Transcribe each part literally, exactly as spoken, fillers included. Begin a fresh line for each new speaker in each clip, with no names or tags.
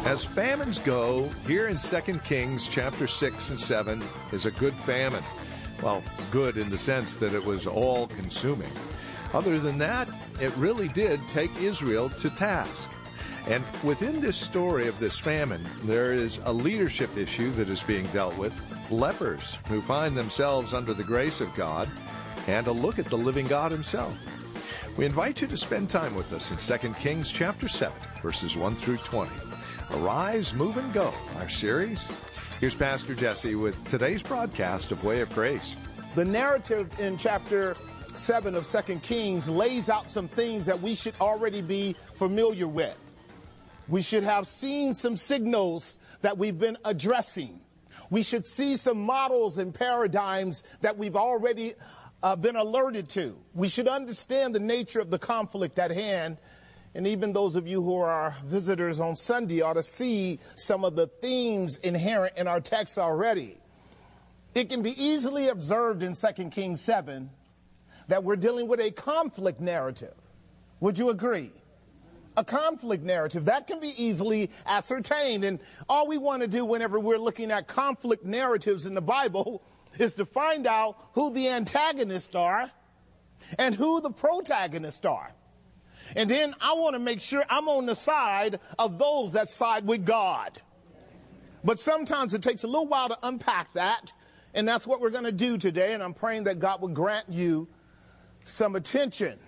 As famines go, here in Second Kings chapter six and seven is a good famine. Well, good in the sense that it was all-consuming. Other than that, it really did take Israel to task. And within this story of this famine, there is a leadership issue that is being dealt with, lepers who find themselves under the grace of God, and a look at the living God himself. We invite you to spend time with us in Second Kings chapter seven, verses one through twenty. Arise, Move, and Go, our series. Here's Pastor Jesse with today's broadcast of Way of Grace.
The narrative in chapter seven of Second Kings lays out some things that we should already be familiar with. We should have seen some signals that we've been addressing. We should see some models and paradigms that we've already uh, been alerted to. We should understand the nature of the conflict at hand. And even those of you who are visitors on Sunday ought to see some of the themes inherent in our text already. It can be easily observed in Second Kings seven that we're dealing with a conflict narrative. Would you agree? A conflict narrative. That can be easily ascertained. And all we want to do whenever we're looking at conflict narratives in the Bible is to find out who the antagonists are and who the protagonists are. And then I want to make sure I'm on the side of those that side with God. But sometimes it takes a little while to unpack that. And that's what we're going to do today. And I'm praying that God will grant you some attention.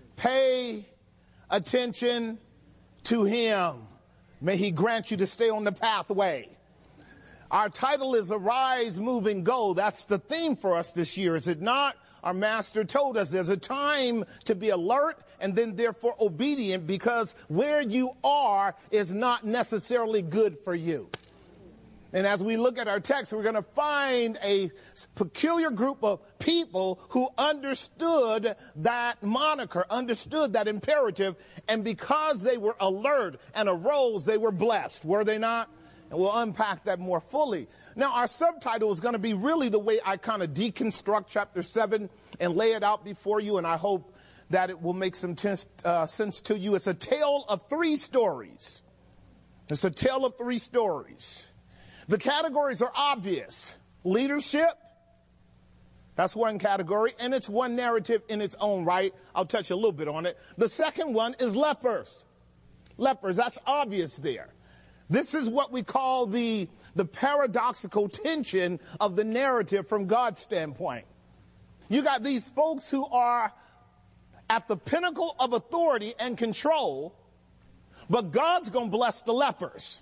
Pay attention to him. May he grant you to stay on the pathway. Our title is Arise, Move, and Go. That's the theme for us this year, is it not? Our master told us there's a time to be alert and then therefore obedient, because where you are is not necessarily good for you. And as we look at our text, we're going to find a peculiar group of people who understood that moniker, understood that imperative, and because they were alert and arose, they were blessed, were they not? And we'll unpack that more fully. Now, our subtitle is going to be really the way I kind of deconstruct chapter seven and lay it out before you, and I hope that it will make some tense, uh, sense to you. It's a tale of three stories. It's a tale of three stories. The categories are obvious. Leadership, that's one category, and it's one narrative in its own right. I'll touch a little bit on it. The second one is lepers. Lepers, that's obvious there. This is what we call the, the paradoxical tension of the narrative from God's standpoint. You got these folks who are at the pinnacle of authority and control, but God's going to bless the lepers.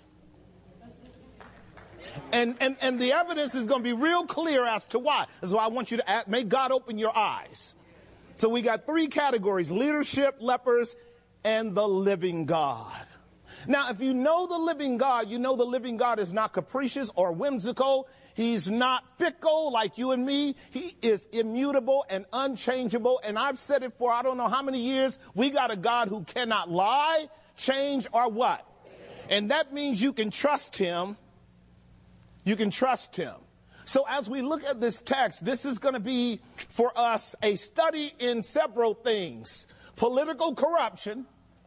And, and, and the evidence is going to be real clear as to why. That's why I want you to ask, make God open your eyes. So we got three categories: leadership, lepers, and the living God. Now, if you know the living God, you know the living God is not capricious or whimsical. He's not fickle like you and me. He is immutable and unchangeable. And I've said it for I don't know how many years. We got a God who cannot lie, change, or what? And that means you can trust him. You can trust him. So as we look at this text, this is going to be for us a study in several things: political corruption,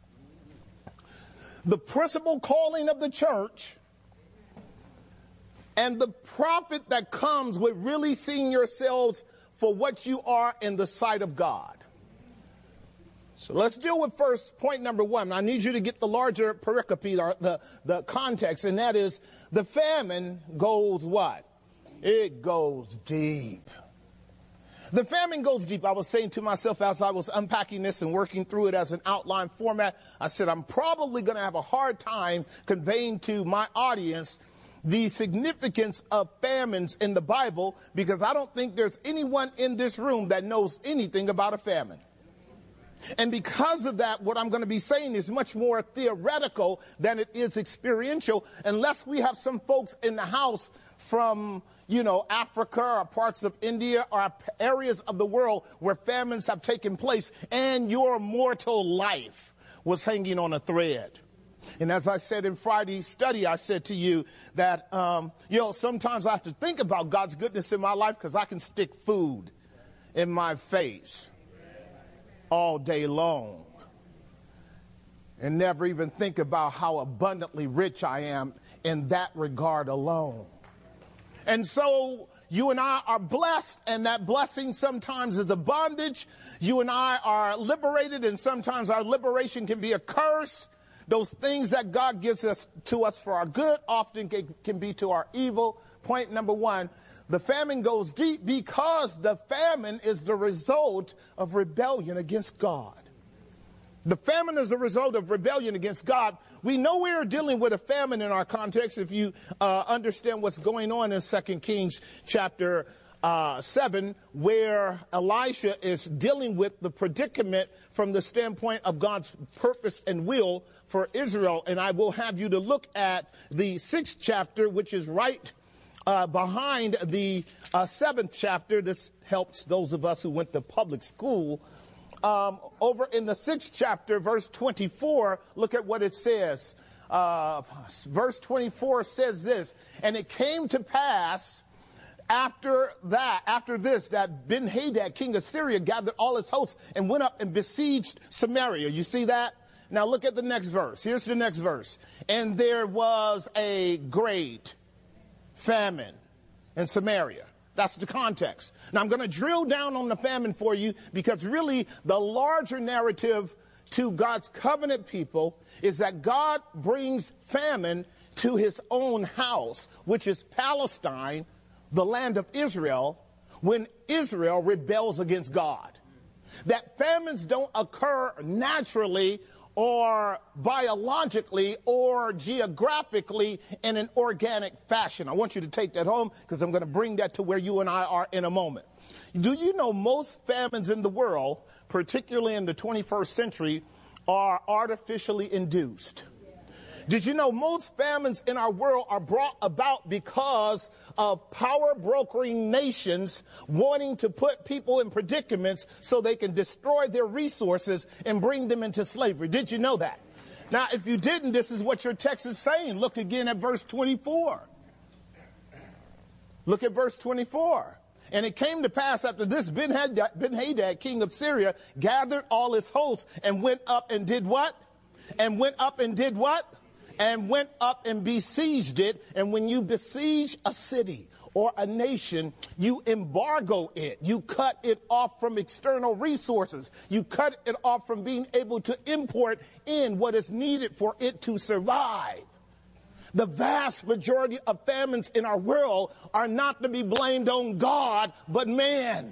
the principal calling of the church, and the profit that comes with really seeing yourselves for what you are in the sight of God. So let's deal with first point number one. I need you to get the larger pericope, or the, the context, and that is the famine goes what? It goes deep. The famine goes deep. I was saying to myself as I was unpacking this and working through it as an outline format, I said, I'm probably going to have a hard time conveying to my audience the significance of famines in the Bible, because I don't think there's anyone in this room that knows anything about a famine. And because of that, what I'm going to be saying is much more theoretical than it is experiential, unless we have some folks in the house from, you know, Africa or parts of India or areas of the world where famines have taken place and your mortal life was hanging on a thread. And as I said in Friday's study, I said to you that, um, you know, sometimes I have to think about God's goodness in my life, because I can stick food in my face all day long. and never even think about how abundantly rich I am in that regard alone. And so you and I are blessed, and that blessing sometimes is a bondage. You and I are liberated, and sometimes our liberation can be a curse. Those things that God gives us to us for our good often can, can be to our evil. Point number one, the famine goes deep because the famine is the result of rebellion against God. The famine is a result of rebellion against God. We know we are dealing with a famine in our context if you uh, understand what's going on in Second Kings chapter uh, seven, where Elisha is dealing with the predicament from the standpoint of God's purpose and will for Israel. And I will have you to look at the sixth chapter, which is right uh, behind the uh, seventh chapter. This helps those of us who went to public school. Um, over in the sixth chapter, verse twenty-four, look at what it says. Uh, verse twenty-four says this, and it came to pass after that, after this, that Ben-Hadad, king of Syria, gathered all his hosts and went up and besieged Samaria. You see that? Now look at the next verse. Here's the next verse. And there was a great famine in Samaria. That's the context. Now, I'm going to drill down on the famine for you because really the larger narrative to God's covenant people is that God brings famine to his own house, which is Palestine, the land of Israel, when Israel rebels against God. That famines don't occur naturally or biologically or geographically in an organic fashion. I want you to take that home because I'm going to bring that to where you and I are in a moment. Do you know most famines in the world, particularly in the twenty-first century, are artificially induced? Did you know most famines in our world are brought about because of power brokering nations wanting to put people in predicaments so they can destroy their resources and bring them into slavery? Did you know that? Now, if you didn't, this is what your text is saying. Look again at verse twenty-four. Look at verse twenty-four. And it came to pass after this, Ben-Hadad, Ben-Hadad, king of Syria, gathered all his hosts and went up and did what? And went up and did what? And went up and besieged it. And when you besiege a city or a nation, you embargo it. You cut it off from external resources. You cut it off from being able to import in what is needed for it to survive. The vast majority of famines in our world are not to be blamed on God, but man.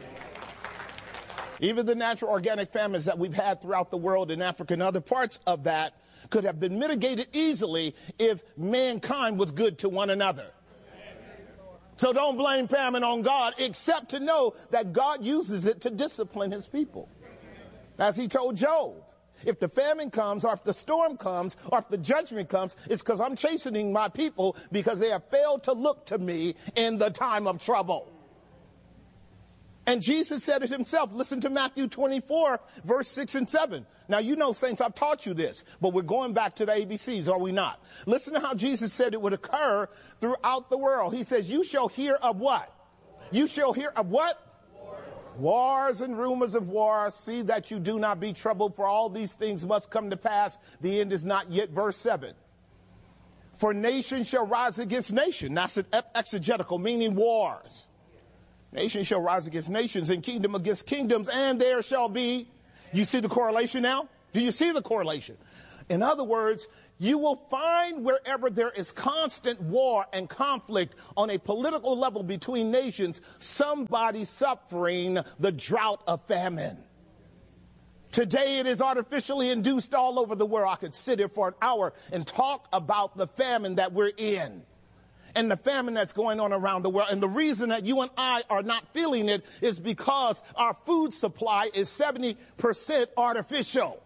Even the natural organic famines that we've had throughout the world in Africa and other parts of that could have been mitigated easily if mankind was good to one another. So don't blame famine on God, except to know that God uses it to discipline his people. As he told Job, if the famine comes, or if the storm comes, or if the judgment comes, it's because I'm chastening my people because they have failed to look to me in the time of trouble. And Jesus said it himself. Listen to Matthew twenty-four, verse six and seven. Now, you know, saints, I've taught you this, but we're going back to the A B Cs, are we not? Listen to how Jesus said it would occur throughout the world. He says, you shall hear of what? You shall hear of what? Wars. Wars and rumors of wars. See that you do not be troubled, for all these things must come to pass. The end is not yet. Verse seven. For nation shall rise against nation. That's an exegetical, meaning wars. Nation shall rise against nations and kingdom against kingdoms, and there shall be, you see the correlation now? Do you see the correlation? In other words, you will find wherever there is constant war and conflict on a political level between nations, somebody suffering the drought of famine. Today it is artificially induced all over the world. I could sit here for an hour and talk about the famine that we're in. And the famine that's going on around the world. And the reason that you and I are not feeling it is because our food supply is seventy percent artificial.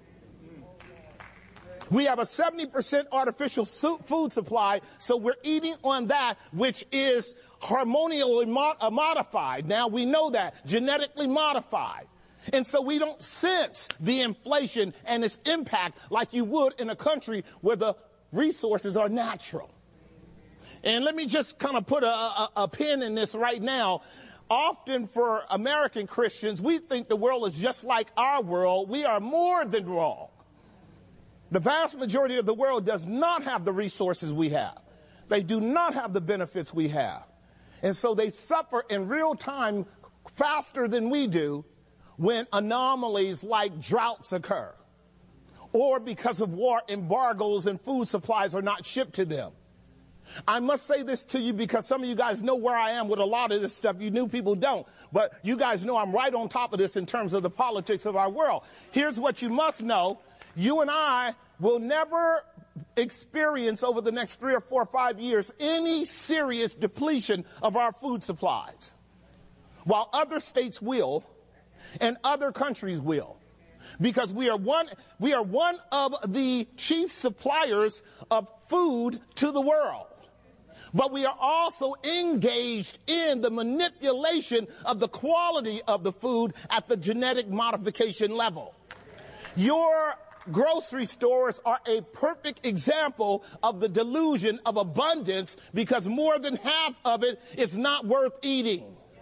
We have a seventy percent artificial food supply, so we're eating on that which is hormonally modified. Now we know that, genetically modified. And so we don't sense the inflation and its impact like you would in a country where the resources are natural. And let me just kind of put a, a, a pin in this right now. Often for American Christians, we think the world is just like our world. We are more than wrong. The vast majority of the world does not have the resources we have. They do not have the benefits we have. And so they suffer in real time faster than we do when anomalies like droughts occur, or because of war, embargoes and food supplies are not shipped to them. I must say this to you because some of you guys know where I am with a lot of this stuff. You new people don't. But you guys know I'm right on top of this in terms of the politics of our world. Here's what you must know. You and I will never experience over the next three or four or five years any serious depletion of our food supplies, while other states will and other countries will. Because we are one, we are one of the chief suppliers of food to the world. But we are also engaged in the manipulation of the quality of the food at the genetic modification level. Your grocery stores are a perfect example of the delusion of abundance, because more than half of it is not worth eating.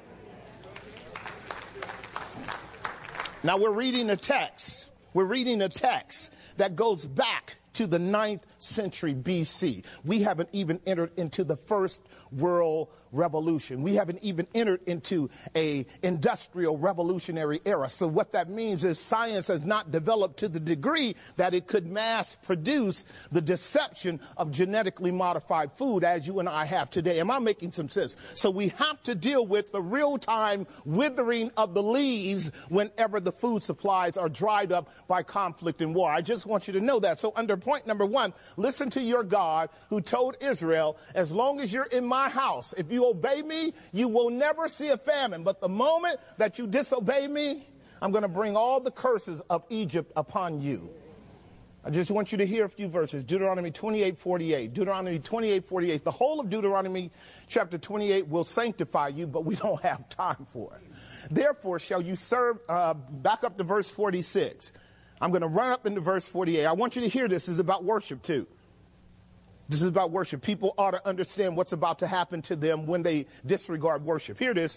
Now we're reading a text. We're reading a text that goes back to the ninth century B C. We haven't even entered into the first world revolution. We haven't even entered into a industrial revolutionary era. So what that means is science has not developed to the degree that it could mass produce the deception of genetically modified food as you and I have today. Am I making some sense? So we have to deal with the real-time withering of the leaves whenever the food supplies are dried up by conflict and war. I just want you to know that. So under point number one, listen to your God who told Israel, as long as you're in my house, if you obey me, you will never see a famine. But the moment that you disobey me, I'm going to bring all the curses of Egypt upon you. I just want you to hear a few verses. Deuteronomy twenty-eight forty-eight. Deuteronomy twenty-eight forty-eight. The whole of Deuteronomy chapter twenty-eight will sanctify you, but we don't have time for it. Therefore shall you serve, uh, back up to verse forty-six. I'm going to run up into verse forty-eight. I want you to hear this. This is about worship too. This is about worship. People ought to understand what's about to happen to them when they disregard worship. Here it is.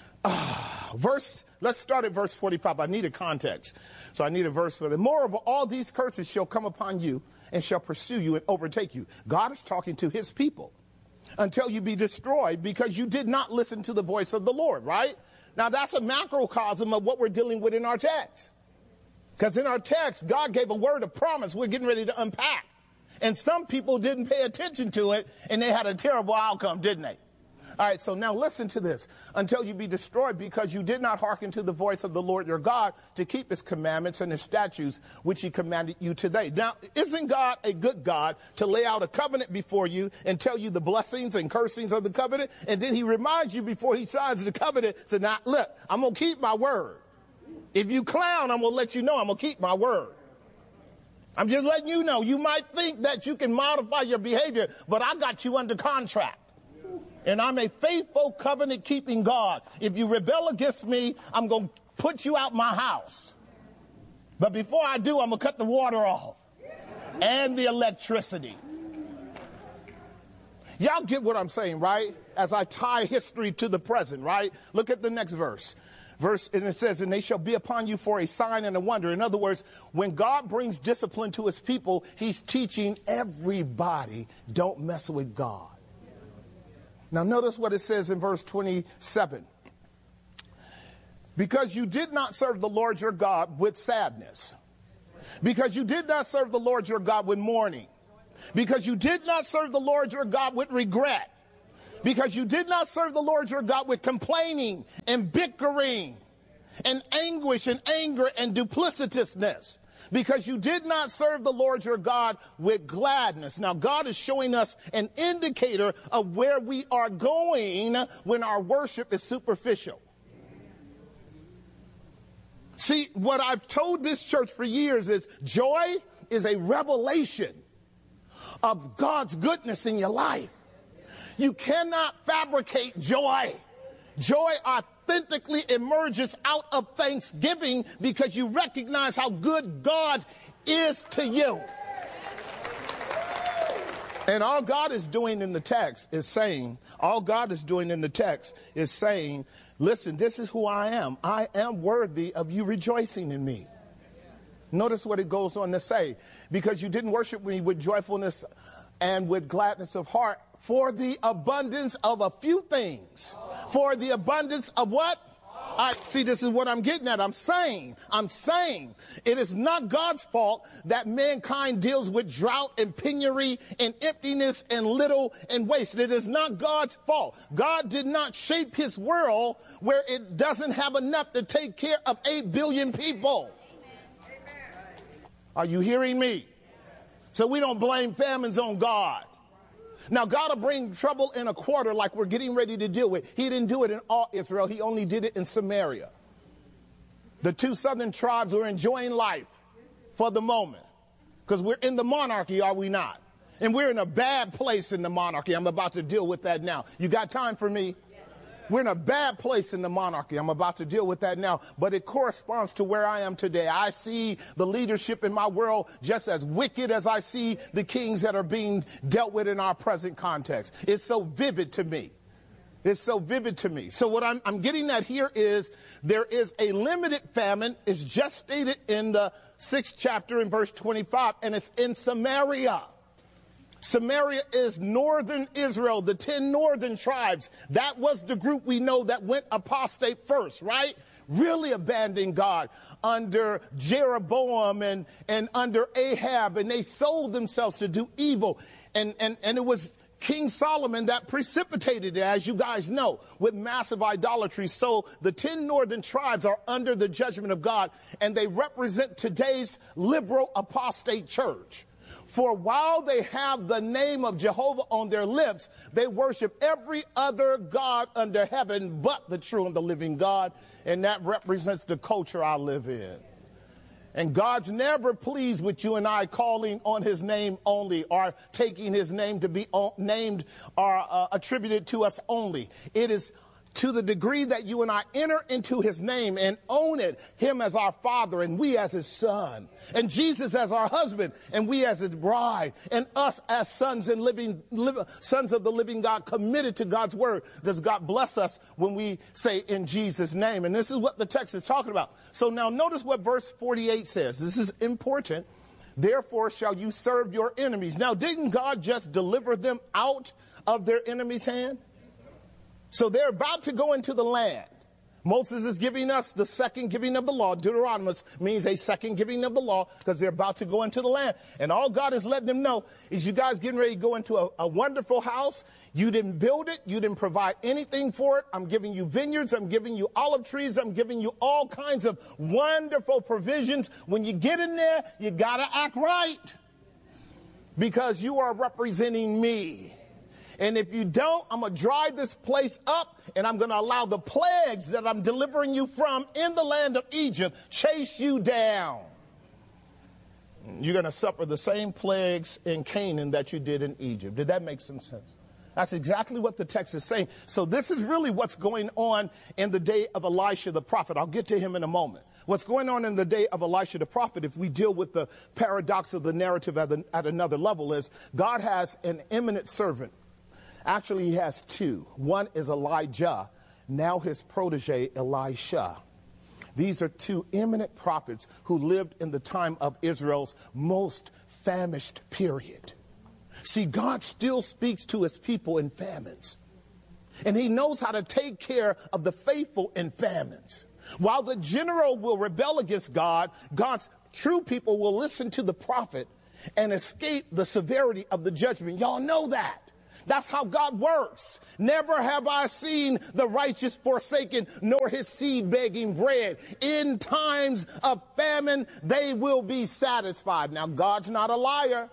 Uh, verse, let's start at verse forty-five. I need a context. So I need a verse for them. Moreover, all these curses shall come upon you and shall pursue you and overtake you. God is talking to his people. Until you be destroyed because you did not listen to the voice of the Lord, right? Now that's a macrocosm of what we're dealing with in our text. Because in our text, God gave a word of promise we're getting ready to unpack. And some people didn't pay attention to it, and they had a terrible outcome, didn't they? All right, so now listen to this. Until you be destroyed because you did not hearken to the voice of the Lord your God to keep his commandments and his statutes, which he commanded you today. Now, isn't God a good God to lay out a covenant before you and tell you the blessings and cursings of the covenant? And then he reminds you before he signs the covenant, so now, look, I'm going to keep my word. If you clown, I'm going to let you know I'm going to keep my word. I'm just letting you know. You might think that you can modify your behavior, but I got you under contract. And I'm a faithful covenant-keeping God. If you rebel against me, I'm going to put you out my house. But before I do, I'm going to cut the water off and the electricity. Y'all get what I'm saying, right? As I tie history to the present, right? Look at the next verse. Verse, and it says, and they shall be upon you for a sign and a wonder. In other words, when God brings discipline to his people, he's teaching everybody, don't mess with God. Now notice what it says in verse twenty-seven. Because you did not serve the Lord your God with sadness. Because you did not serve the Lord your God with mourning. Because you did not serve the Lord your God with regret. Because you did not serve the Lord your God with complaining and bickering and anguish and anger and duplicitousness. Because you did not serve the Lord your God with gladness. Now, God is showing us an indicator of where we are going when our worship is superficial. See, what I've told this church for years is joy is a revelation of God's goodness in your life. You cannot fabricate joy. Joy authentically emerges out of thanksgiving because you recognize how good God is to you. And all God is doing in the text is saying, all God is doing in the text is saying, listen, this is who I am. I am worthy of you rejoicing in me. Notice what it goes on to say. Because you didn't worship me with joyfulness and with gladness of heart for the abundance of a few things. For the abundance of what? All right, see, this is what I'm getting at. I'm saying, I'm saying it is not God's fault that mankind deals with drought and penury and emptiness and little and waste. It is not God's fault. God did not shape his world where it doesn't have enough to take care of eight billion people. Are you hearing me? So we don't blame famines on God. Now, God will bring trouble in a quarter like we're getting ready to deal with. He didn't do it in all Israel. He only did it in Samaria. The two southern tribes were enjoying life for the moment because we're in the monarchy, are we not? And we're in a bad place in the monarchy. I'm about to deal with that now. You got time for me? We're in a bad place in the monarchy. I'm about to deal with that now, but it corresponds to where I am today. I see the leadership in my world just as wicked as I see the kings that are being dealt with in our present context. It's so vivid to me. It's so vivid to me. So what I'm, I'm getting at here is there is a limited famine. It's just stated in the sixth chapter in verse twenty-five, and it's in Samaria. Samaria is northern Israel, the ten northern tribes. That was the group we know that went apostate first, right? Really abandoning God under Jeroboam and, and under Ahab, and they sold themselves to do evil. And, and, and it was King Solomon that precipitated it, as you guys know, with massive idolatry. So the ten northern tribes are under the judgment of God, and they represent today's liberal apostate church. For while they have the name of Jehovah on their lips, they worship every other god under heaven but the true and the living God. And that represents the culture I live in. And God's never pleased with you and I calling on his name only, or taking his name to be named or uh, attributed to us only. It is to the degree that you and I enter into his name and own it, him as our father and we as his son, and Jesus as our husband and we as his bride, and us as sons and living, live, sons of the living God committed to God's word. Does God bless us when we say in Jesus' name? And this is what the text is talking about. So now notice what verse forty-eight says. This is important. Therefore shall you serve your enemies. Now, didn't God just deliver them out of their enemy's hand? So they're about to go into the land. Moses is giving us the second giving of the law. Deuteronomy means a second giving of the law because they're about to go into the land. And all God is letting them know is you guys getting ready to go into a, a wonderful house. You didn't build it. You didn't provide anything for it. I'm giving you vineyards. I'm giving you olive trees. I'm giving you all kinds of wonderful provisions. When you get in there, you got to act right because you are representing me. And if you don't, I'm going to dry this place up, and I'm going to allow the plagues that I'm delivering you from in the land of Egypt chase you down. You're going to suffer the same plagues in Canaan that you did in Egypt. Did that make some sense? That's exactly what the text is saying. So this is really what's going on in the day of Elisha the prophet. I'll get to him in a moment. What's going on in the day of Elisha the prophet, if we deal with the paradox of the narrative at, the, at another level, is God has an eminent servant. Actually, he has two. One is Elijah, now his protege, Elisha. These are two eminent prophets who lived in the time of Israel's most famished period. See, God still speaks to his people in famines. And he knows how to take care of the faithful in famines. While the general will rebel against God, God's true people will listen to the prophet and escape the severity of the judgment. Y'all know that. That's how God works. Never have I seen the righteous forsaken, nor his seed begging bread. In times of famine, they will be satisfied. Now, God's not a liar.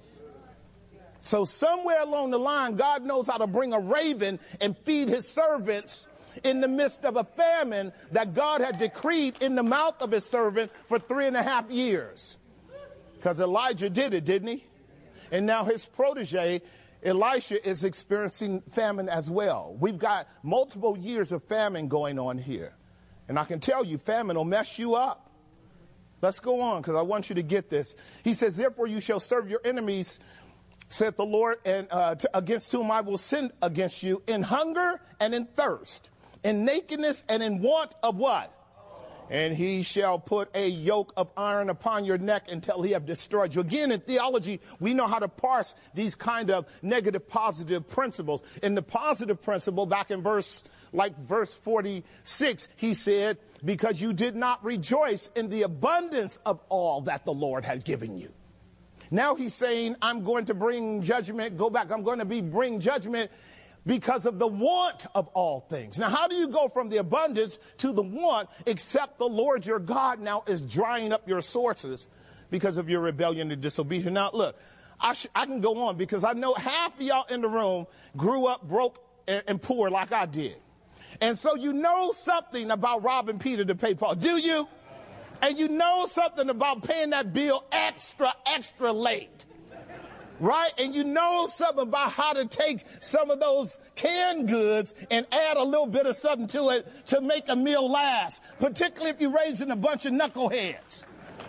So somewhere along the line, God knows how to bring a raven and feed his servants in the midst of a famine that God had decreed in the mouth of his servant for three and a half years. Because Elijah did it, didn't he? And now his protege, Elisha, is experiencing famine as well. We've got multiple years of famine going on here. And I can tell you, famine will mess you up. Let's go on, because I want you to get this. He says, therefore you shall serve your enemies, said the Lord, and uh, to, against whom I will send against you, in hunger and in thirst, in nakedness and in want of what? And he shall put a yoke of iron upon your neck until he have destroyed you. Again, in theology, we know how to parse these kind of negative, positive principles. In the positive principle, back in verse, like verse forty-six, he said, because you did not rejoice in the abundance of all that the Lord had given you. Now he's saying, I'm going to bring judgment. Go back. I'm going to be bring judgment because of the want of all things. Now, how do you go from the abundance to the want, except the Lord your God now is drying up your sources because of your rebellion and disobedience? Now, look, I, sh- I can go on because I know half of y'all in the room grew up broke and, and poor like I did. And so you know something about robbing Peter to pay Paul. Do you? And you know something about paying that bill extra, extra late. Right? And you know something about how to take some of those canned goods and add a little bit of something to it to make a meal last, particularly if you're raising a bunch of knuckleheads.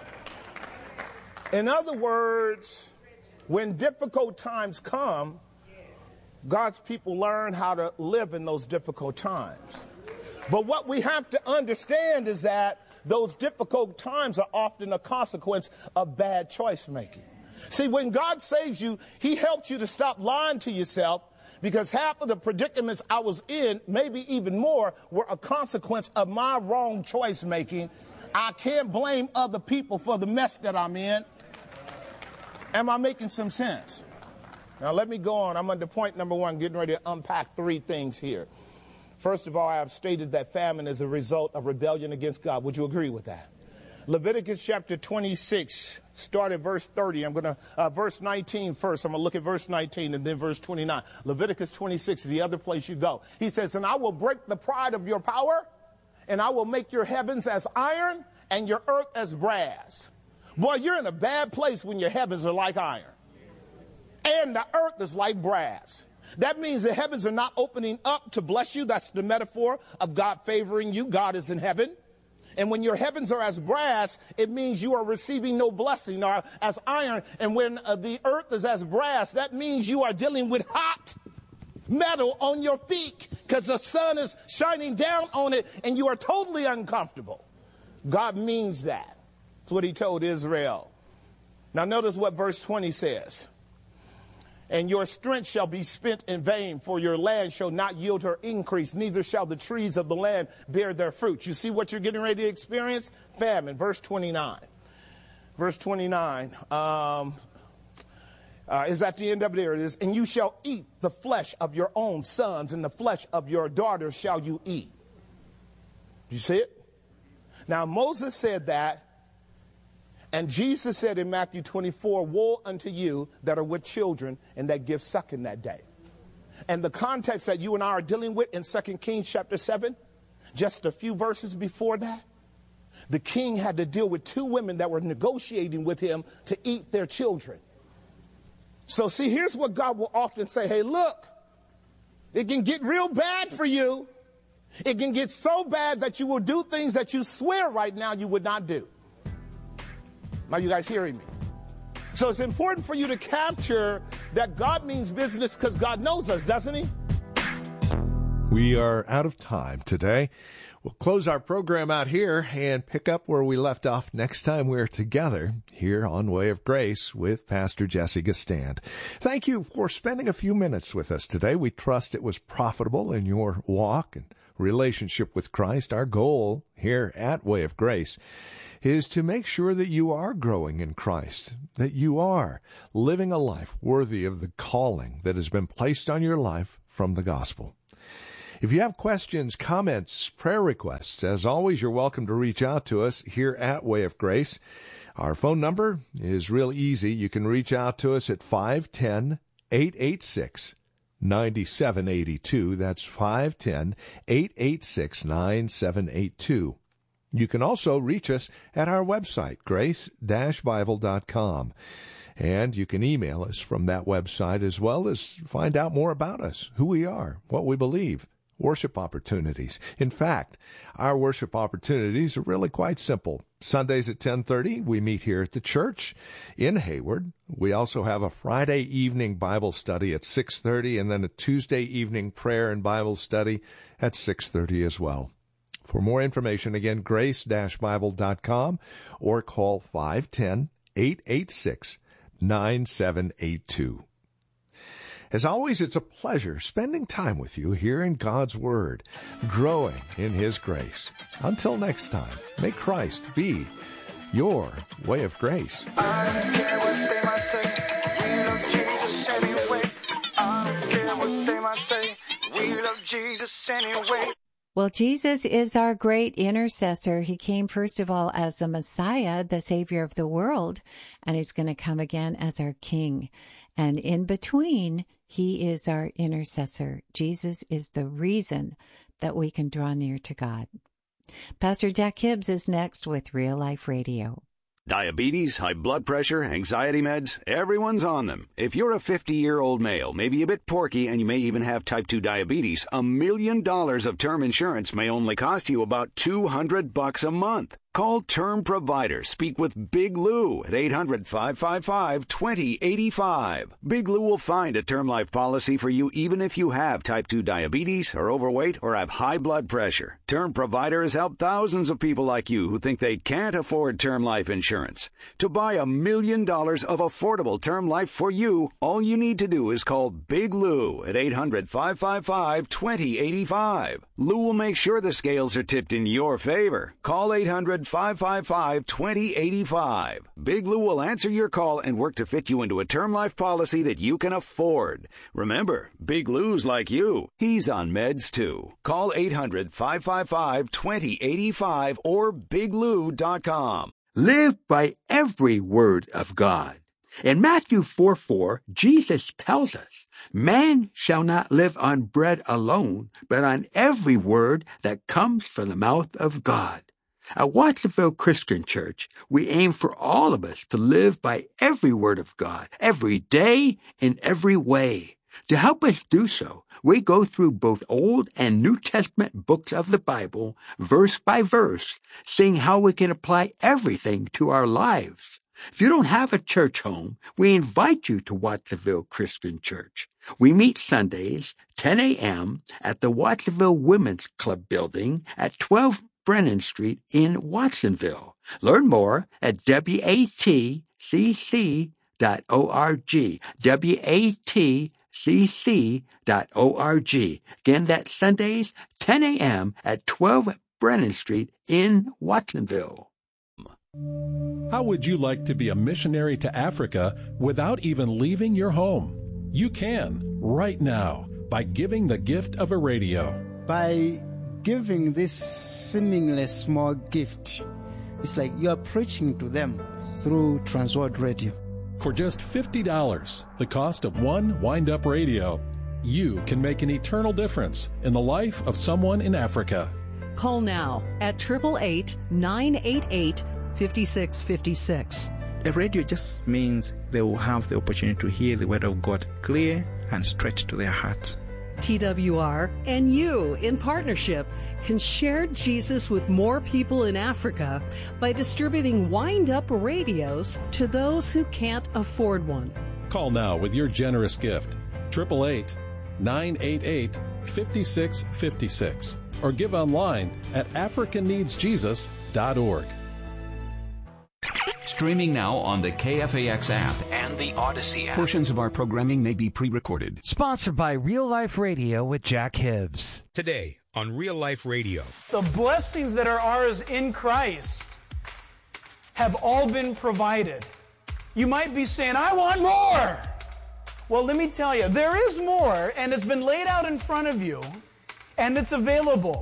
In other words, when difficult times come, God's people learn how to live in those difficult times. But what we have to understand is that those difficult times are often a consequence of bad choice making. See, when God saves you, he helps you to stop lying to yourself, because half of the predicaments I was in, maybe even more, were a consequence of my wrong choice making. I can't blame other people for the mess that I'm in. Am I making some sense? Now, let me go on. I'm under point number one, getting ready to unpack three things here. First of all, I have stated that famine is a result of rebellion against God. Would you agree with that? Leviticus chapter twenty-six, start at verse thirty. I'm going to, uh, verse nineteen first. I'm going to look at verse nineteen and then verse twenty-nine. Leviticus twenty-six is the other place you go. He says, and I will break the pride of your power, and I will make your heavens as iron and your earth as brass. Boy, you're in a bad place when your heavens are like iron and the earth is like brass. That means the heavens are not opening up to bless you. That's the metaphor of God favoring you. God is in heaven. And when your heavens are as brass, it means you are receiving no blessing, or as iron. And when uh, the earth is as brass, that means you are dealing with hot metal on your feet because the sun is shining down on it and you are totally uncomfortable. God means that. That's what he told Israel. Now notice what verse twenty says. And your strength shall be spent in vain, for your land shall not yield her increase, neither shall the trees of the land bear their fruit. You see what you're getting ready to experience? Famine. Verse twenty-nine. Verse twenty-nine um, uh, is at the end of it. There it is. And you shall eat the flesh of your own sons, and the flesh of your daughters shall you eat. You see it? Now Moses said that. And Jesus said in Matthew twenty-four, woe unto you that are with children and that give suck in that day. And the context that you and I are dealing with in Second Kings chapter seven, just a few verses before that, the king had to deal with two women that were negotiating with him to eat their children. So see, here's what God will often say. Hey, look, it can get real bad for you. It can get so bad that you will do things that you swear right now you would not do. Are you guys hearing me? So it's important for you to capture that God means business because God knows us, doesn't he?
We are out of time today. We'll close our program out here and pick up where we left off next time we're together here on Way of Grace with Pastor Jesse Gistand. Thank you for spending a few minutes with us today. We trust it was profitable in your walk and relationship with Christ. Our goal here at Way of Grace is to make sure that you are growing in Christ, that you are living a life worthy of the calling that has been placed on your life from the gospel. If you have questions, comments, prayer requests, as always, you're welcome to reach out to us here at Way of Grace. Our phone number is real easy. You can reach out to us at five one zero, eight eight six, nine seven eight two. That's five one zero, eight eight six, nine seven eight two. You can also reach us at our website, grace dash bible dot com. And you can email us from that website as well as find out more about us, who we are, what we believe, worship opportunities. In fact, our worship opportunities are really quite simple. Sundays at ten thirty, we meet here at the church in Hayward. We also have a Friday evening Bible study at six thirty and then a Tuesday evening prayer and Bible study at six thirty as well. For more information, again, grace dash bible dot com or call five one zero, eight eight six, nine seven eight two. As always, it's a pleasure spending time with you here in God's Word, growing in His grace. Until next time, may Christ be your way of grace.
I don't care what they might say, we love Jesus anyway. I don't care what they might say, we love Jesus anyway.
Well, Jesus is our great intercessor. He came first of all as the Messiah, the Savior of the world, and He's going to come again as our King. And in between, He is our intercessor. Jesus is the reason that we can draw near to God. Pastor Jack Hibbs is next with Real Life Radio.
Diabetes, high blood pressure, anxiety meds, everyone's on them. If you're a fifty-year-old male, maybe a bit porky, and you may even have type two diabetes, a million dollars of term insurance may only cost you about two hundred bucks a month. Call Term Provider. Speak with Big Lou at eight hundred, five five five, two zero eight five. Big Lou will find a term life policy for you even if you have type two diabetes, are overweight, or have high blood pressure. Term Provider has helped thousands of people like you who think they can't afford term life insurance. To buy a million dollars of affordable term life for you, all you need to do is call Big Lou at eight hundred, five five five, two zero eight five. Lou will make sure the scales are tipped in your favor. Call eight hundred, five five five, two zero eight five. Big Lou will answer your call and work to fit you into a term life policy that you can afford. Remember, Big Lou's like you. He's on meds too. Call eight hundred, five five five, two zero eight five or big lou dot com.
Live by every word of God. In Matthew four four, Jesus tells us, man shall not live on bread alone, but on every word that comes from the mouth of God. At Watsonville Christian Church, we aim for all of us to live by every word of God, every day, in every way. To help us do so, we go through both Old and New Testament books of the Bible, verse by verse, seeing how we can apply everything to our lives. If you don't have a church home, we invite you to Watsonville Christian Church. We meet Sundays, ten a.m., at the Watsonville Women's Club building at twelve Brennan Street in Watsonville. Learn more at W A T C C dot org. W A T C C dot org. Again, that's Sundays, ten a.m. at twelve Brennan Street in Watsonville.
How would you like to be a missionary to Africa without even leaving your home? You can, right now, by giving the gift of a radio.
By giving this seemingly small gift, it's like you're preaching to them through Transworld Radio.
For just fifty dollars, the cost of one wind-up radio, you can make an eternal difference in the life of someone in Africa.
Call now at eight eight eight, nine eight eight, five six five six.
A radio just means they will have the opportunity to hear the word of God clear and straight to their hearts.
T W R and you, in partnership, can share Jesus with more people in Africa by distributing wind-up radios to those who can't afford one.
Call now with your generous gift, eight eight eight, nine eight eight, five six five six, or give online at african needs jesus dot org.
Streaming now on the K F A X app and the Odyssey app. Portions of our programming may be pre-recorded.
Sponsored by Real Life Radio with Jack Hibbs.
Today on Real Life Radio.
The blessings that are ours in Christ have all been provided. You might be saying, I want more. Well, let me tell you, there is more, and it's been laid out in front of you, and it's available.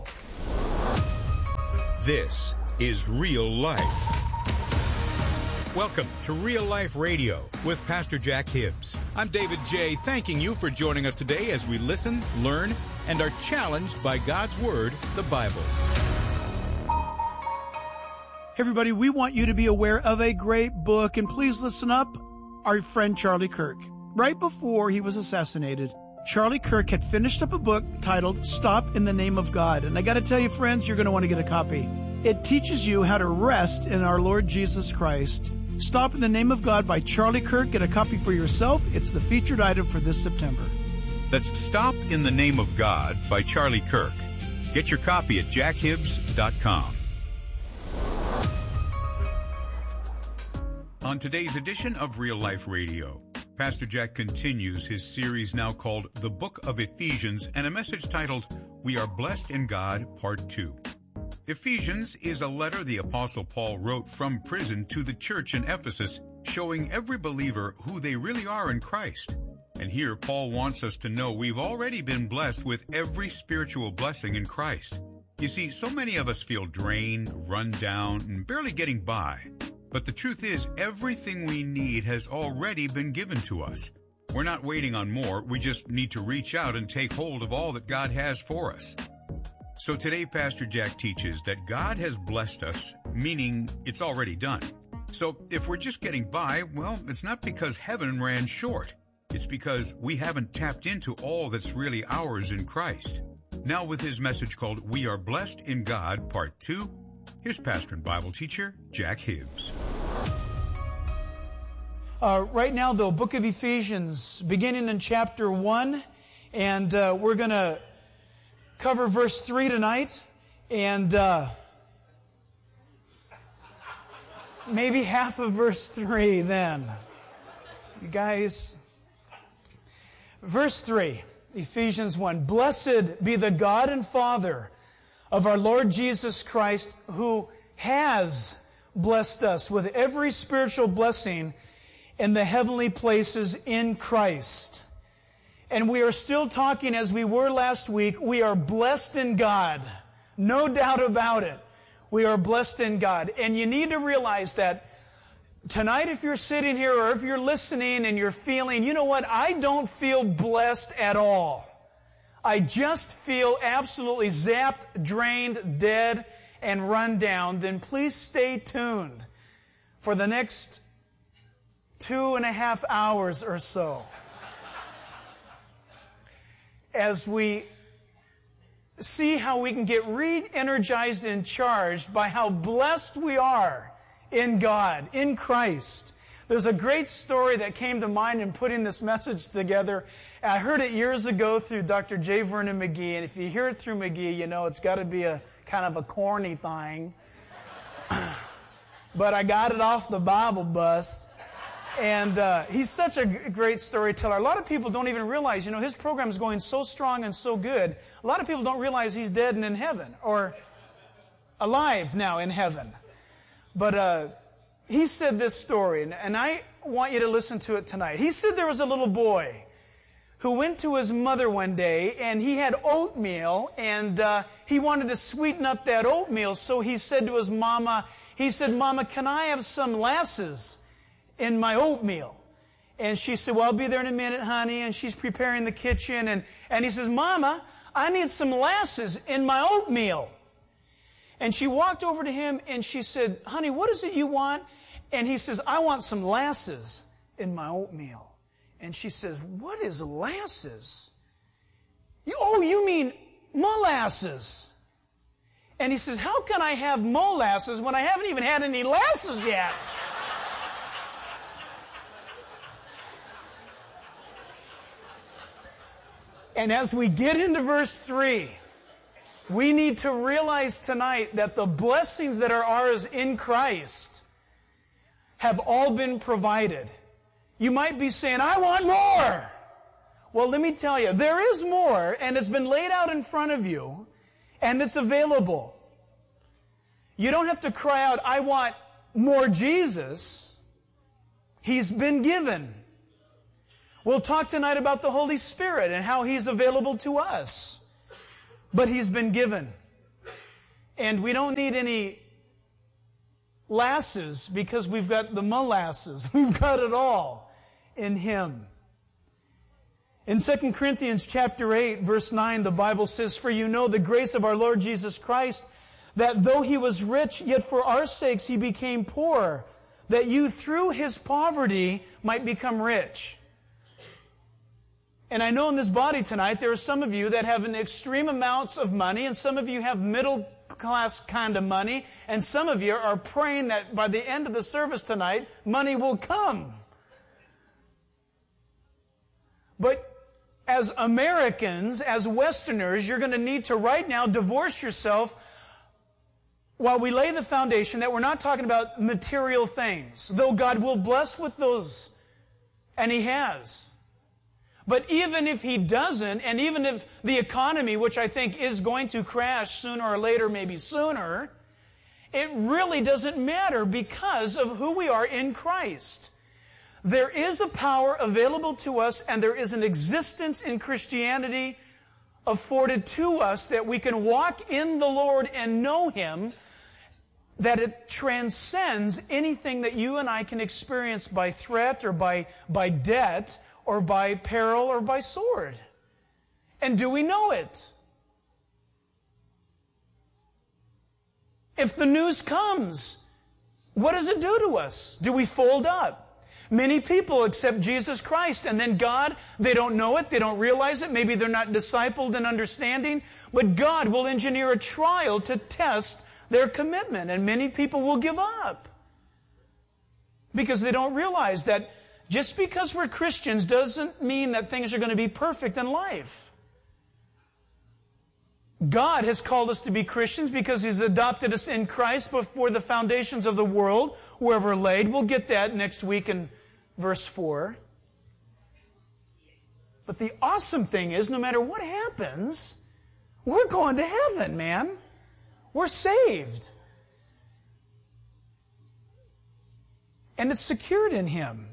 This is Real Life. Welcome to Real Life Radio with Pastor Jack Hibbs. I'm David J., thanking you for joining us today as we listen, learn, and are challenged by God's Word, the Bible.
Everybody, we want you to be aware of a great book, and please listen up. Our friend Charlie Kirk. Right before he was assassinated, Charlie Kirk had finished up a book titled Stop in the Name of God. And I got to tell you, friends, you're going to want to get a copy. It teaches you how to rest in our Lord Jesus Christ. Stop in the Name of God by Charlie Kirk. Get a copy for yourself. It's the featured item for this September.
That's Stop in the Name of God by Charlie Kirk. Get your copy at jack hibbs dot com. On today's edition of Real Life Radio, Pastor Jack continues his series now called The Book of Ephesians and a message titled, We Are Blessed in God, Part two. Ephesians is a letter the Apostle Paul wrote from prison to the church in Ephesus, showing every believer who they really are in Christ. And here Paul wants us to know we've already been blessed with every spiritual blessing in Christ. You see, so many of us feel drained, run down, and barely getting by. But the truth is, everything we need has already been given to us. We're not waiting on more. We just need to reach out and take hold of all that God has for us. So today, Pastor Jack teaches that God has blessed us, meaning it's already done. So if we're just getting by, well, it's not because heaven ran short. It's because we haven't tapped into all that's really ours in Christ. Now with his message called We Are Blessed in God, Part two, here's pastor and Bible teacher Jack Hibbs.
Uh, right now, the book of Ephesians, beginning in chapter one, and uh, we're going to cover verse three tonight, and uh, maybe half of verse three then. You guys, verse three, Ephesians one, Blessed be the God and Father of our Lord Jesus Christ, who has blessed us with every spiritual blessing in the heavenly places in Christ. And we are still talking, as we were last week, we are blessed in God. No doubt about it. We are blessed in God. And you need to realize that tonight, if you're sitting here or if you're listening and you're feeling, you know what, I don't feel blessed at all. I just feel absolutely zapped, drained, dead, and run down, then please stay tuned for the next two and a half hours or so as we see how we can get re-energized and charged by how blessed we are in God, in Christ. There's a great story that came to mind in putting this message together. I heard it years ago through Doctor J. Vernon McGee, and if you hear it through McGee, you know it's got to be a kind of a corny thing. But I got it off the Bible bus. And uh, he's such a great storyteller. A lot of people don't even realize, you know, his program is going so strong and so good. A lot of people don't realize he's dead and in heaven, or alive now in heaven. But uh, he said this story, and, and I want you to listen to it tonight. He said there was a little boy who went to his mother one day, and he had oatmeal, and uh, he wanted to sweeten up that oatmeal. So he said to his mama, he said, Mama, can I have some lasses in my oatmeal? And she said, well, I'll be there in a minute, honey. And she's preparing the kitchen. And, and he says, Mama, I need some lasses in my oatmeal. And she walked over to him and she said, honey, what is it you want? And he says, I want some lasses in my oatmeal. And she says, what is lasses? You, oh, you mean molasses. And he says, how can I have molasses when I haven't even had any lasses yet? And as we get into verse three, we need to realize tonight that the blessings that are ours in Christ have all been provided. You might be saying, I want more. Well, let me tell you, there is more, and it's been laid out in front of you, and it's available. You don't have to cry out, I want more Jesus. He's been given. We'll talk tonight about the Holy Spirit and how He's available to us. But He's been given. And we don't need any lasses because we've got the molasses. We've got it all in Him. In Second Corinthians chapter eight, verse nine, the Bible says, For you know the grace of our Lord Jesus Christ, that though He was rich, yet for our sakes He became poor, that you through His poverty might become rich. And I know in this body tonight, there are some of you that have an extreme amounts of money, and some of you have middle class kind of money, and some of you are praying that by the end of the service tonight, money will come. But as Americans, as Westerners, you're going to need to right now divorce yourself while we lay the foundation that we're not talking about material things, though God will bless with those, and He has. But even if He doesn't, and even if the economy, which I think is going to crash sooner or later, maybe sooner, it really doesn't matter because of who we are in Christ. There is a power available to us, and there is an existence in Christianity afforded to us that we can walk in the Lord and know Him, that it transcends anything that you and I can experience by threat or by, by debt or by peril or by sword. And do we know it? If the news comes, what does it do to us? Do we fold up? Many people accept Jesus Christ, and then God, they don't know it, they don't realize it, maybe they're not discipled in understanding, but God will engineer a trial to test their commitment, and many people will give up because they don't realize that just because we're Christians doesn't mean that things are going to be perfect in life. God has called us to be Christians because He's adopted us in Christ before the foundations of the world were ever laid. We'll get that next week in verse four. But the awesome thing is, no matter what happens, we're going to heaven, man. We're saved. And it's secured in Him.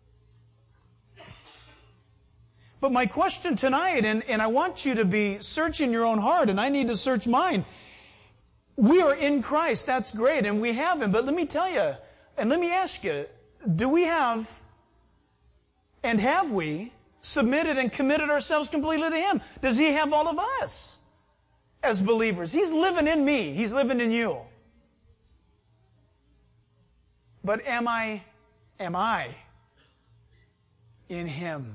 But my question tonight, and, and I want you to be searching your own heart, and I need to search mine. We are in Christ, that's great, and we have Him. But let me tell you, and let me ask you, do we have, and have we, submitted and committed ourselves completely to Him? Does He have all of us as believers? He's living in me. He's living in you. But am I, am I in Him?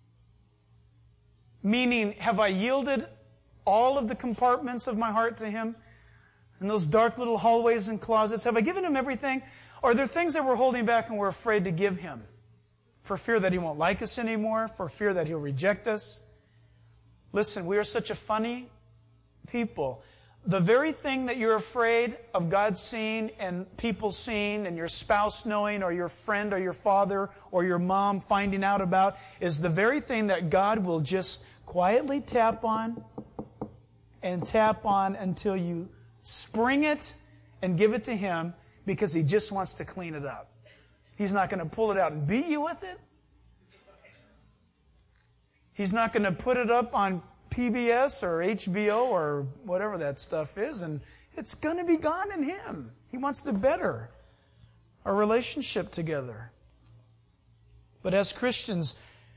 Meaning, have I yielded all of the compartments of my heart to Him? And those dark little hallways and closets, have I given Him everything? Or are there things that we're holding back and we're afraid to give Him? For fear that He won't like us anymore? For fear that He'll reject us? Listen, we are such a funny people. The very thing that you're afraid of God seeing and people seeing and your spouse knowing or your friend or your father or your mom finding out about is the very thing that God will just quietly tap on and tap on until you spring it and give it to Him because He just wants to clean it up. He's not going to pull it out and beat you with it. He's not going to put it up on P B S or H B O or whatever that stuff is, and it's going to be gone in Him. He wants to better our relationship together. But as Christians,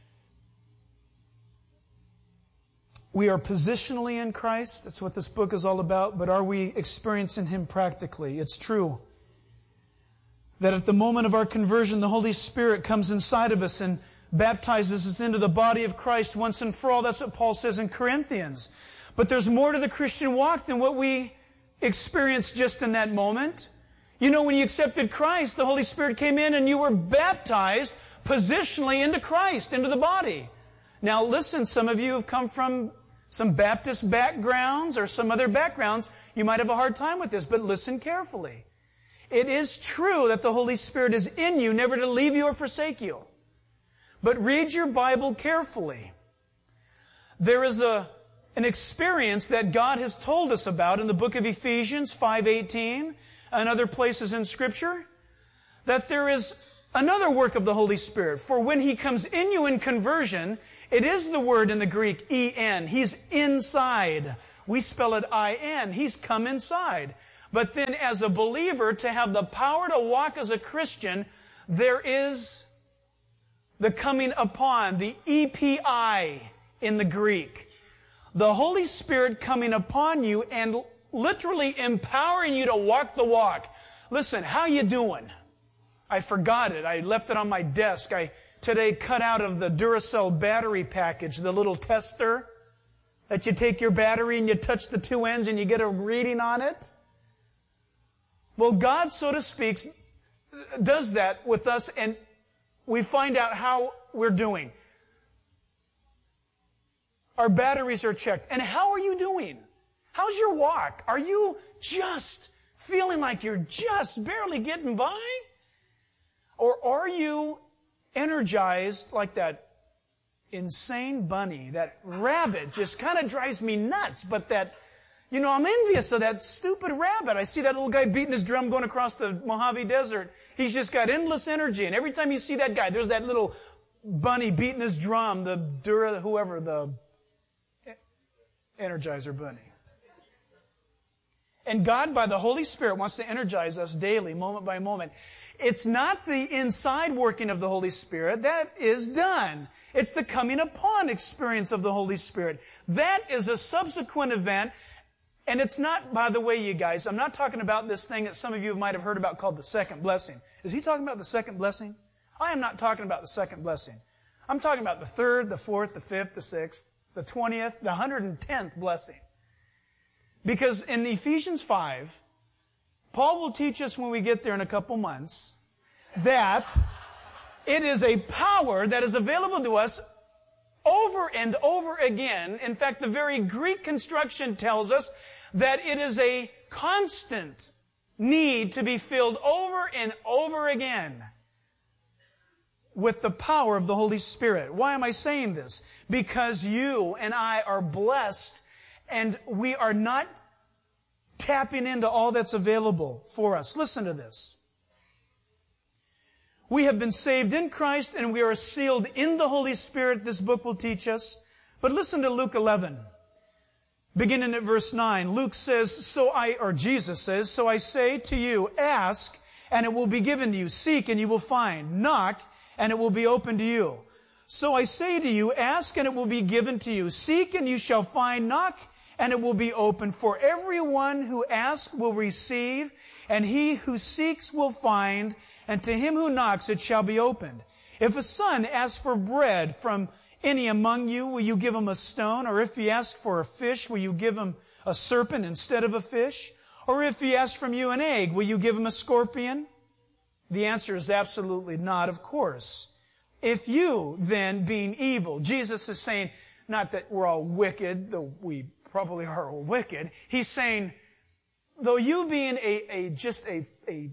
we are positionally in Christ. That's what this book is all about. But are we experiencing Him practically? It's true that at the moment of our conversion, the Holy Spirit comes inside of us and baptizes us into the body of Christ once and for all. That's what Paul says in Corinthians. But there's more to the Christian walk than what we experience just in that moment. You know, when you accepted Christ, the Holy Spirit came in and you were baptized positionally into Christ, into the body. Now listen, some of you have come from some Baptist backgrounds or some other backgrounds. You might have a hard time with this, but listen carefully. It is true that the Holy Spirit is in you, never to leave you or forsake you. But read your Bible carefully. There is a, an experience that God has told us about in the book of Ephesians five eighteen and other places in Scripture, that there is another work of the Holy Spirit. For when He comes in you in conversion, it is the word in the Greek, E N. He's inside. We spell it I N. He's come inside. But then as a believer, to have the power to walk as a Christian, there is the coming upon, the E P I in the Greek. The Holy Spirit coming upon you and literally empowering you to walk the walk. Listen, how you doing? I forgot it. I left it on my desk. I today cut out of the Duracell battery package, the little tester that you take your battery and you touch the two ends and you get a reading on it. Well, God, so to speak, does that with us, and we find out how we're doing. Our batteries are checked. And how are you doing? How's your walk? Are you just feeling like you're just barely getting by? Or are you energized like that insane bunny? That rabbit just kind of drives me nuts, but that, you know, I'm envious of that stupid rabbit. I see that little guy beating his drum going across the Mojave Desert. He's just got endless energy. And every time you see that guy, there's that little bunny beating his drum, the Dura, whoever, the Energizer Bunny. And God, by the Holy Spirit, wants to energize us daily, moment by moment. It's not the inside working of the Holy Spirit. That is done. It's the coming upon experience of the Holy Spirit. That is a subsequent event. And it's not, by the way, you guys, I'm not talking about this thing that some of you might have heard about called the second blessing. Is he talking about the second blessing? I am not talking about the second blessing. I'm talking about the third, the fourth, the fifth, the sixth, the twentieth, the one hundred tenth blessing. Because in Ephesians five, Paul will teach us when we get there in a couple months that it is a power that is available to us over and over again. In fact, the very Greek construction tells us that it is a constant need to be filled over and over again with the power of the Holy Spirit. Why am I saying this? Because you and I are blessed and we are not tapping into all that's available for us. Listen to this. We have been saved in Christ and we are sealed in the Holy Spirit, this book will teach us. But listen to Luke eleven. Beginning at verse nine, Luke says, so I, or Jesus says, so I say to you, ask and it will be given to you. Seek and you will find. Knock and it will be opened to you. So I say to you, ask and it will be given to you. Seek and you shall find. Knock and it will be opened. For everyone who asks will receive, and he who seeks will find, and to him who knocks it shall be opened. If a son asks for bread from any among you, will you give him a stone? Or if he asks for a fish, will you give him a serpent instead of a fish? Or if he asks from you an egg, will you give him a scorpion? The answer is absolutely not, of course. If you, then, being evil, Jesus is saying, not that we're all wicked, though we probably are all wicked. He's saying, though you being a, a just a, a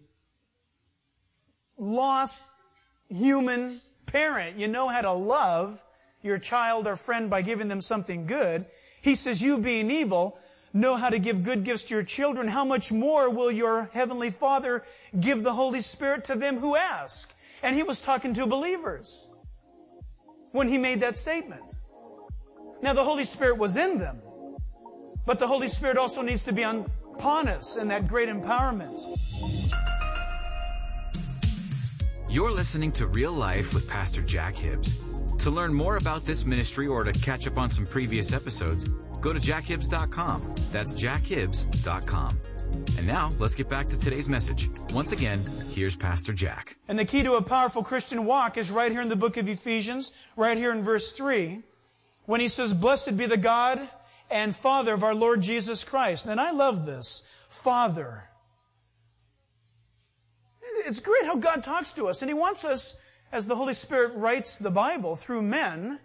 lost human parent, you know how to love your child or friend by giving them something good. He says, you being evil, know how to give good gifts to your children. How much more will your heavenly Father give the Holy Spirit to them who ask? And he was talking to believers when he made that statement. Now, the Holy Spirit was in them, but the Holy Spirit also needs to be upon us in that great empowerment.
You're listening to Real Life with Pastor Jack Hibbs. To learn more about this ministry or to catch up on some previous episodes, go to jack hibbs dot com. That's jack hibbs dot com. And now, let's get back to today's message. Once again, here's Pastor Jack.
And the key to a powerful Christian walk is right here in the book of Ephesians, right here in verse three, when he says, blessed be the God and Father of our Lord Jesus Christ. And I love this. Father. It's great how God talks to us, and he wants us, as the Holy Spirit writes the Bible through men,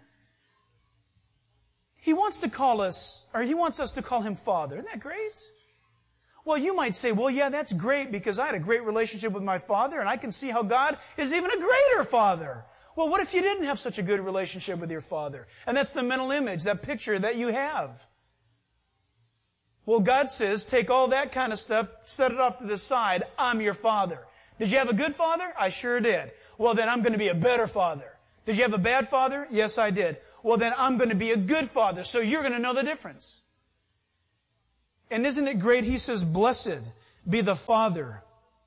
he wants to call us, or he wants us to call him Father. Isn't that great? Well, you might say, well, yeah, that's great because I had a great relationship with my father, and I can see how God is even a greater Father. Well, what if you didn't have such a good relationship with your father? And that's the mental image, that picture that you have. Well, God says, take all that kind of stuff, set it off to the side. I'm your father. Did you have a good father? I sure did. Well, then I'm going to be a better father. Did you have a bad father? Yes, I did. Well, then I'm going to be a good father. So you're going to know the difference. And isn't it great? He says, blessed be the Father.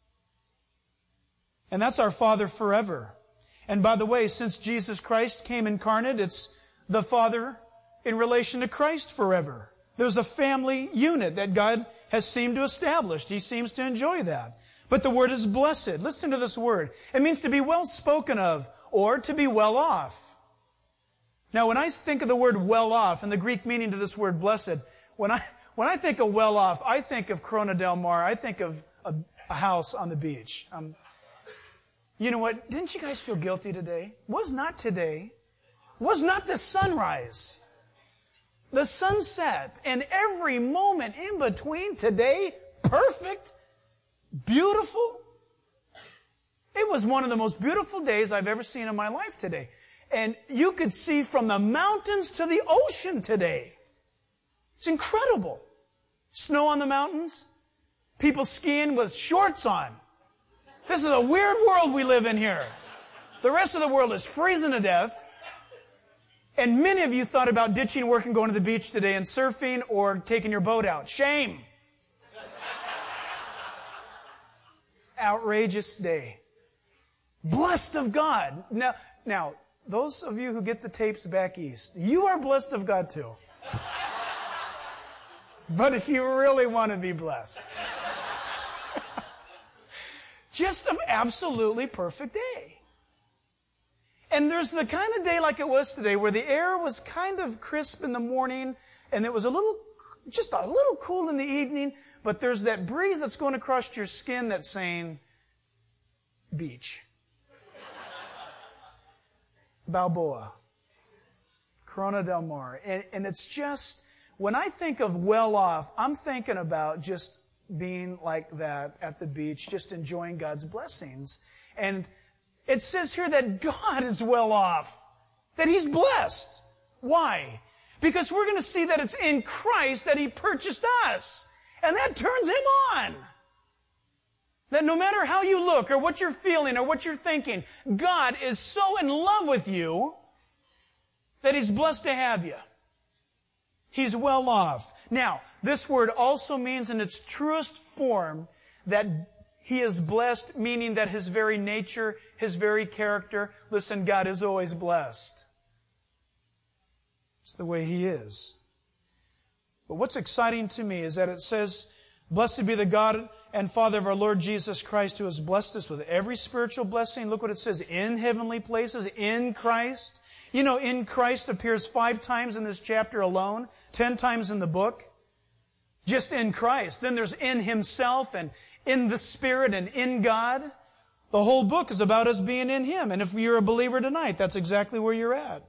And that's our Father forever. And by the way, since Jesus Christ came incarnate, it's the Father in relation to Christ forever. There's a family unit that God has seemed to establish. He seems to enjoy that. But the word is blessed. Listen to this word. It means to be well spoken of or to be well off. Now, when I think of the word well off and the Greek meaning to this word blessed, when I when I think of well off, I think of Corona del Mar. I think of a, a house on the beach. Um, you know what? Didn't you guys feel guilty today? Was not today. Was not the sunrise. the sunset, and every moment in between today, perfect, beautiful. It was one of the most beautiful days I've ever seen in my life today. And you could see from the mountains to the ocean today. It's incredible. Snow on the mountains. People skiing with shorts on. This is a weird world we live in here. The rest of the world is freezing to death. And many of you thought about ditching work and going to the beach today and surfing or taking your boat out. Shame. Outrageous day. Blessed of God. Now, now, those of you who get the tapes back east, you are blessed of God too. But if you really want to be blessed, just an absolutely perfect day. And there's the kind of day like it was today where the air was kind of crisp in the morning and it was a little, just a little cool in the evening, but there's that breeze that's going across your skin that's saying, beach. Balboa. Corona del Mar. And, and it's just, when I think of well off, I'm thinking about just being like that at the beach, just enjoying God's blessings. And it says here that God is well off, that He's blessed. Why? Because we're going to see that it's in Christ that He purchased us. And that turns Him on. That no matter how you look or what you're feeling or what you're thinking, God is so in love with you that He's blessed to have you. He's well off. Now, this word also means in its truest form that He is blessed, meaning that His very nature, His very character, listen, God is always blessed. It's the way He is. But what's exciting to me is that it says, blessed be the God and Father of our Lord Jesus Christ, who has blessed us with every spiritual blessing. Look what it says, in heavenly places, in Christ. You know, in Christ appears five times in this chapter alone, ten times in the book. Just in Christ. Then there's in Himself and in the Spirit and in God. The whole book is about us being in Him. And if you're a believer tonight, that's exactly where you're at.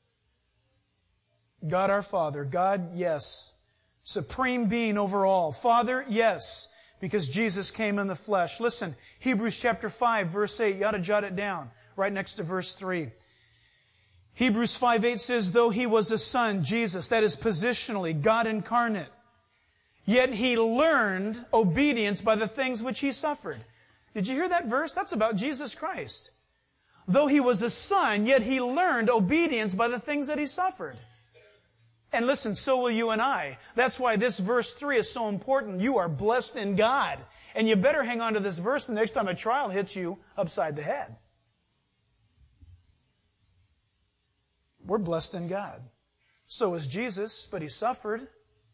God our Father. God, yes. Supreme being over all. Father, yes. Because Jesus came in the flesh. Listen, Hebrews chapter five, verse eight. You ought to jot it down. Right next to verse three. Hebrews five eight says, though He was a Son, Jesus, that is positionally God incarnate, yet He learned obedience by the things which He suffered. Did you hear that verse? That's about Jesus Christ. Though He was a Son, yet He learned obedience by the things that He suffered. And listen, so will you and I. That's why this verse three is so important. You are blessed in God. And you better hang on to this verse the next time a trial hits you upside the head. We're blessed in God. So is Jesus, but He suffered.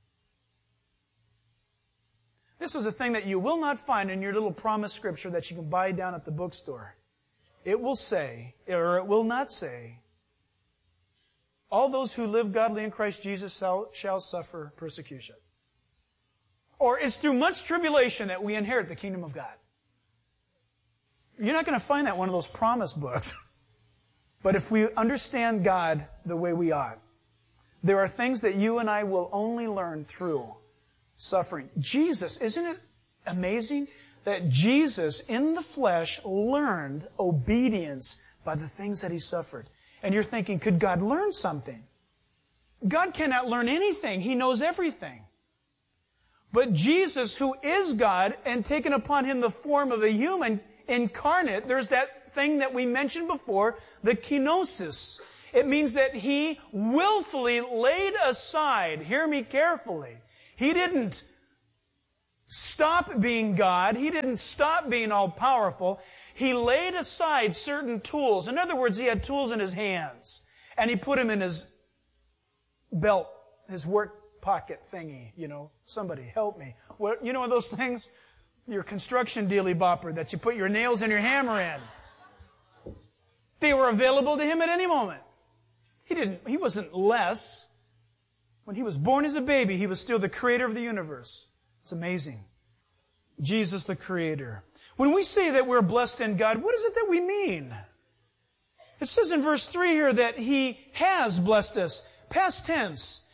This is a thing that you will not find in your little promise scripture that you can buy down at the bookstore. It will say, or it will not say, all those who live godly in Christ Jesus shall, shall suffer persecution. Or it's through much tribulation that we inherit the kingdom of God. You're not going to find that in one of those promise books. But if we understand God the way we ought, there are things that you and I will only learn through suffering. Jesus, isn't it amazing that Jesus in the flesh learned obedience by the things that He suffered? And you're thinking, could God learn something? God cannot learn anything. He knows everything. But Jesus, who is God and taken upon Him the form of a human incarnate, there's that thing that we mentioned before, the kenosis. It means that He willfully laid aside, hear me carefully, He didn't stop being God. He didn't stop being all-powerful. He laid aside certain tools. In other words, He had tools in His hands. And He put them in His belt, His work pocket thingy. You know, somebody help me. What, you know those things? Your construction dealy bopper that you put your nails and your hammer in. They were available to Him at any moment. He didn't, He wasn't less. When He was born as a baby, He was still the creator of the universe. It's amazing. Jesus the Creator. When we say that we're blessed in God, what is it that we mean? It says in verse three here that He has blessed us. Past tense.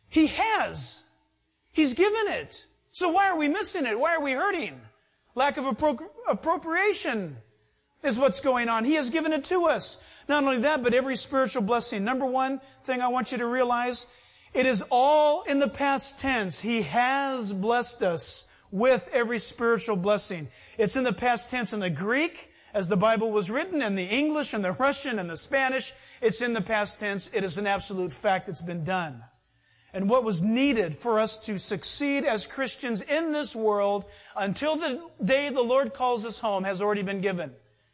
He has. He's given it. So why are we missing it? Why are we hurting? Lack of appro- appropriation is what's going on. He has given it to us. Not only that, but every spiritual blessing. Number one thing I want you to realize, it is all in the past tense. He has blessed us with every spiritual blessing. It's in the past tense in the Greek, as the Bible was written, and the English and the Russian and the Spanish. It's in the past tense. It is an absolute fact. It's been done. And what was needed for us to succeed as Christians in this world until the day the Lord calls us home has already been given.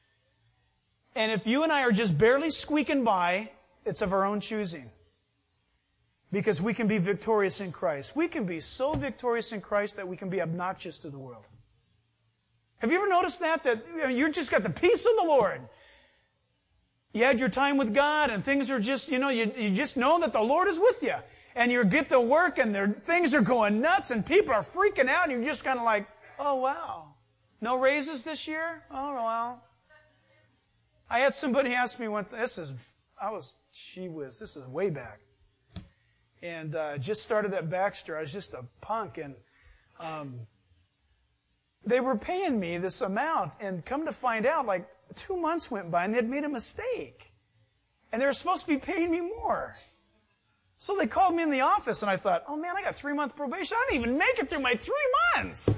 And if you and I are just barely squeaking by, it's of our own choosing. Because we can be victorious in Christ. We can be so victorious in Christ that we can be obnoxious to the world. Have you ever noticed that? That you know, you've just got the peace of the Lord. You had your time with God and things are just, you know, you, you just know that the Lord is with you. And you get to work and there, things are going nuts and people are freaking out and you're just kind of like, oh wow. No raises this year? Oh well. I had somebody ask me one, this is, I was, gee whiz, this is way back. And uh, just started at Baxter. I was just a punk. And um, they were paying me this amount. And come to find out, like two months went by and they'd made a mistake. And they were supposed to be paying me more. So they called me in the office and I thought, oh man, I got three month probation. I didn't even make it through my three months.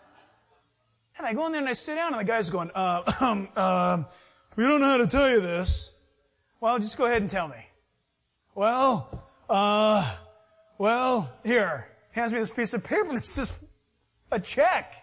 And I go in there and I sit down and the guy's going, uh, um, uh, we don't know how to tell you this. Well, just go ahead and tell me. Well, uh, well, here. Hands me this piece of paper and it's just a check.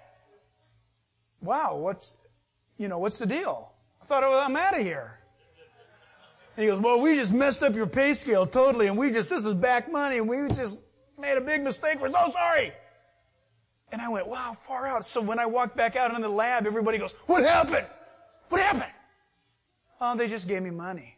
Wow, what's, you know, what's the deal? I thought oh, I'm out of here. And he goes, well, we just messed up your pay scale totally and we just, this is back money and we just made a big mistake. We're so sorry. And I went, wow, far out. So when I walked back out into the lab, everybody goes, what happened? What happened? Oh, they just gave me money.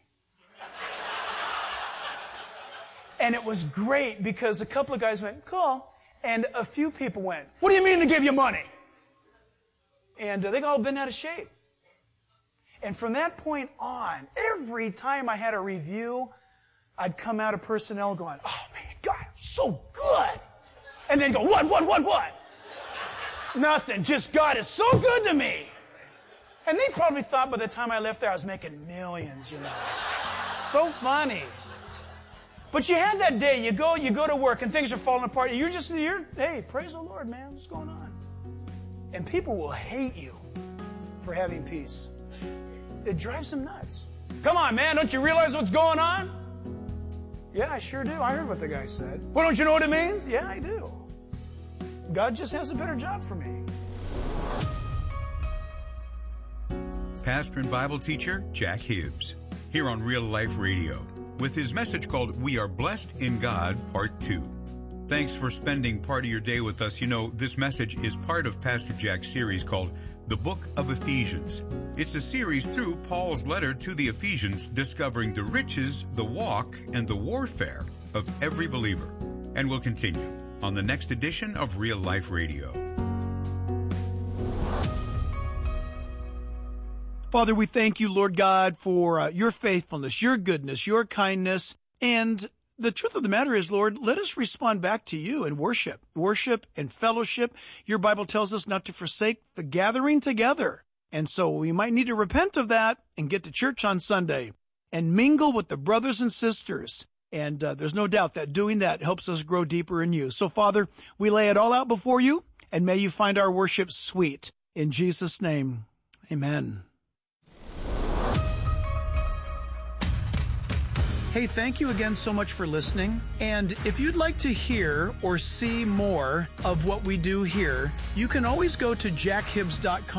And it was great because a couple of guys went, cool. And a few people went, what do you mean they gave you money? And uh, they all been out of shape. And from that point on, every time I had a review, I'd come out of personnel going, oh man, God, I'm so good. And then go, what, what, what, what? Nothing. Just God is so good to me. And they probably thought by the time I left there, I was making millions, you know. So funny. But you have that day, you go, you go to work and things are falling apart. You're just, you're, hey, praise the Lord, man. What's going on? And people will hate you for having peace. It drives them nuts. Come on, man, don't you realize what's going on? Yeah, I sure do. I heard what the guy said. Well, don't you know what it means? Yeah, I do. God just has a better job for me.
Pastor and Bible teacher Jack Hibbs, here on Real Life Radio, with his message called We Are Blessed in God, Part two. Thanks for spending part of your day with us. You know, this message is part of Pastor Jack's series called The Book of Ephesians. It's a series through Paul's letter to the Ephesians, discovering the riches, the walk, and the warfare of every believer. And we'll continue on the next edition of Real Life Radio.
Father, we thank you, Lord God, for uh, your faithfulness, your goodness, your kindness. And the truth of the matter is, Lord, let us respond back to you in worship, worship and fellowship. Your Bible tells us not to forsake the gathering together. And so we might need to repent of that and get to church on Sunday and mingle with the brothers and sisters. And uh, there's no doubt that doing that helps us grow deeper in you. So, Father, we lay it all out before you, and may you find our worship sweet. In Jesus' name, amen. Hey, thank you again so much for listening. And if you'd like to hear or see more of what we do here, you can always go to jack hibbs dot com.